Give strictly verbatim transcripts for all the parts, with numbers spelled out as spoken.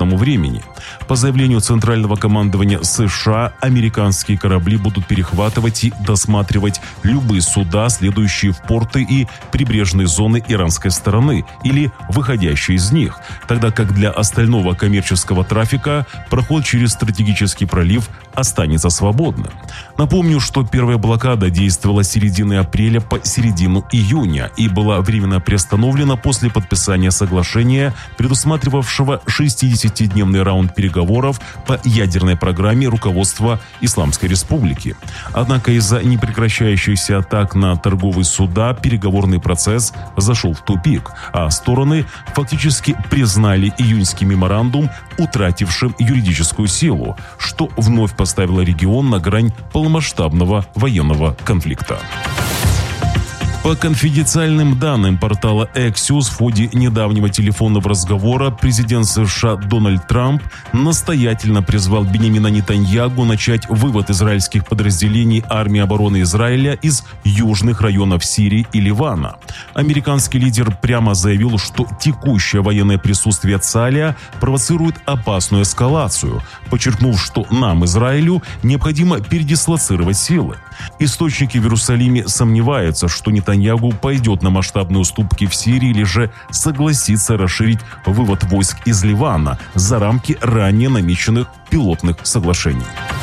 местному времени. По заявлению Центрального командования США, американские корабли будут перехватывать и досматривать любые суда, следующие в порты и прибрежные зоны иранской стороны или выходящие из них, тогда как для остального коммерческого трафика проход через стратегический пролив останется свободным. Напомню, что первая блокада действовала с середины апреля по середину июня и была временно приостановлена после подписания соглашения, предусматривавшего шестидесятидневный раунд переговоров по ядерной программе руководства Исламской Республики. Однако из-за непрекращающихся атак на торговые суда переговорный процесс зашел в тупик, а стороны фактически признали июньский меморандум утратившим юридическую силу, что вновь поставило регион на грань полномасштабного военного конфликта. По конфиденциальным данным портала Axios, в ходе недавнего телефонного разговора президент США Дональд Трамп настоятельно призвал Биньямина Нетаньяху начать вывод израильских подразделений армии обороны Израиля из южных районов Сирии и Ливана. Американский лидер прямо заявил, что текущее военное присутствие Цаля провоцирует опасную эскалацию, подчеркнув, что нам, Израилю, необходимо передислоцировать силы. Источники в Иерусалиме сомневаются, что Нетаньяху пойдет на масштабные уступки в Сирии или же согласится расширить вывод войск из Ливана за рамки ранее намеченных пилотных соглашений.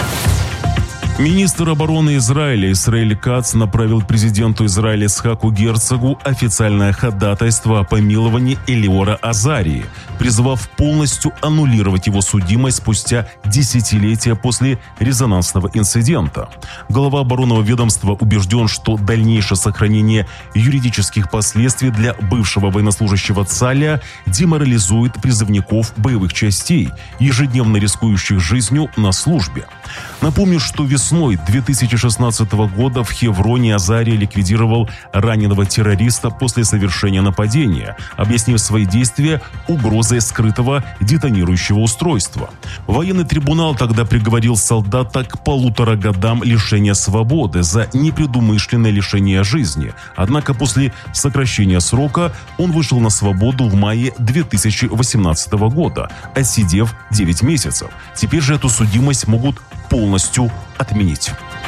Министр обороны Израиля Исраэль Кац направил президенту Израиля Ицхаку Герцогу официальное ходатайство о помиловании Элиора Азарии, призвав полностью аннулировать его судимость спустя десятилетия после резонансного инцидента. Глава оборонного ведомства убежден, что дальнейшее сохранение юридических последствий для бывшего военнослужащего Цаля деморализует призывников боевых частей, ежедневно рискующих жизнью на службе. Напомню, что весной две тысячи шестнадцатого года в Хевроне Азария ликвидировал раненого террориста после совершения нападения, объяснив свои действия угрозой скрытого детонирующего устройства. Военный трибунал тогда приговорил солдата к полутора годам лишения свободы за непредумышленное лишение жизни. Однако после сокращения срока он вышел на свободу в мае две тысячи восемнадцатого года, отсидев девять месяцев. Теперь же эту судимость могут полностью отменить.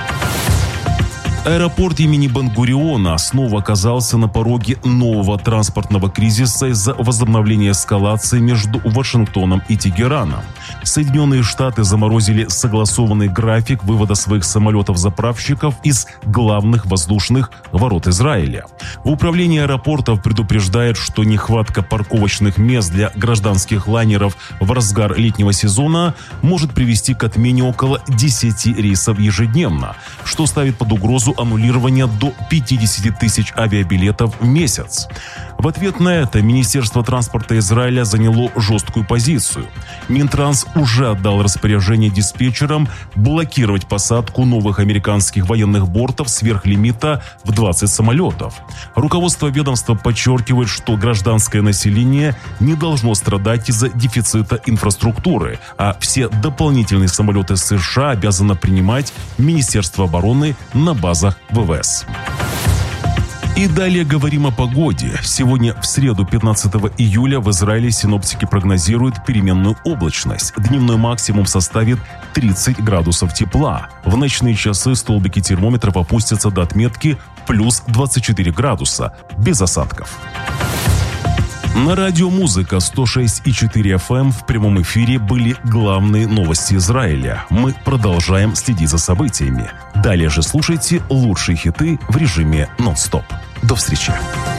Аэропорт имени Бен-Гуриона снова оказался на пороге нового транспортного кризиса из-за возобновления эскалации между Вашингтоном и Тегераном. Соединенные Штаты заморозили согласованный график вывода своих самолетов-заправщиков из главных воздушных ворот Израиля. В управлении аэропортов предупреждают, что нехватка парковочных мест для гражданских лайнеров в разгар летнего сезона может привести к отмене около десяти рейсов ежедневно, что ставит под угрозу аннулирования до пятидесяти тысяч авиабилетов в месяц. В ответ на это Министерство транспорта Израиля заняло жесткую позицию. Минтранс уже отдал распоряжение диспетчерам блокировать посадку новых американских военных бортов сверх лимита в двадцать самолетов. Руководство ведомства подчеркивает, что гражданское население не должно страдать из-за дефицита инфраструктуры, а все дополнительные самолеты США обязано принимать Министерство обороны на базах ВВС. И далее говорим о погоде. Сегодня, в среду, пятнадцатого июля, в Израиле синоптики прогнозируют переменную облачность. Дневной максимум составит тридцать градусов тепла. В ночные часы столбики термометров опустятся до отметки плюс двадцать четыре градуса, без осадков. На радио «Музыка» сто шесть и четыре эф эм в прямом эфире были главные новости Израиля. Мы продолжаем следить за событиями. Далее же слушайте лучшие хиты в режиме нон-стоп. До встречи.